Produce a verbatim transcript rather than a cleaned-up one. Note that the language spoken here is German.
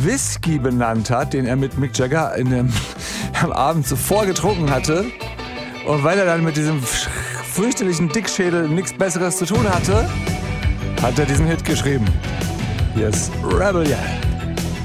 Whisky benannt hat, den er mit Mick Jagger in dem, am Abend zuvor getrunken hatte. Und weil er dann mit diesem fürchterlichen Dickschädel nichts Besseres zu tun hatte, hat er diesen Hit geschrieben. Hier ist Rebel Yell.